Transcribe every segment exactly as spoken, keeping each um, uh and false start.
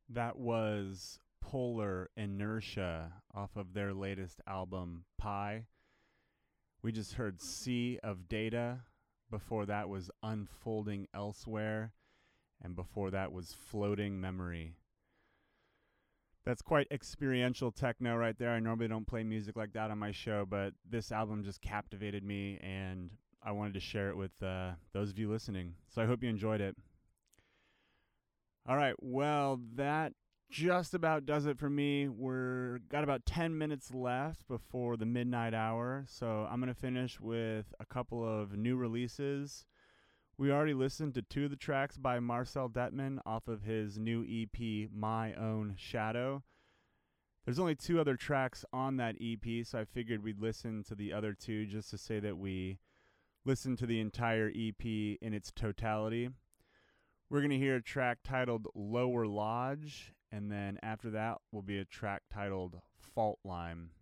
That was Polar Inertia off of their latest album, Pi. We just heard Sea of Data. Before that was Unfolding Elsewhere. And before that was Floating Memory. That's quite experiential techno right there. I normally don't play music like that on my show, but this album just captivated me, and I wanted to share it with uh, those of you listening. So I hope you enjoyed it. All right, well, that just about does it for me. We're got about ten minutes left before the midnight hour, so I'm going to finish with a couple of new releases. We already listened to two of the tracks by Marcel Detman off of his new E P, My Own Shadow. There's only two other tracks on that E P, so I figured we'd listen to the other two just to say that we listened to the entire E P in its totality. We're going to hear a track titled Lower Lodge, and then after that will be a track titled Fault Line.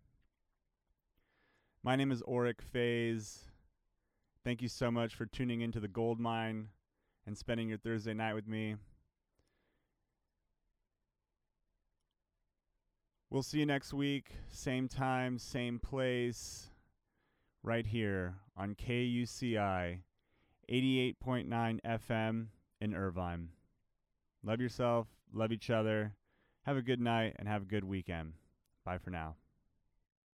My name is Auric Faze. Thank you so much for tuning into the Gold Mine and spending your Thursday night with me. We'll see you next week, same time, same place, right here on K U C I eighty-eight point nine F M in Irvine. Love yourself, love each other, have a good night, and have a good weekend. Bye for now.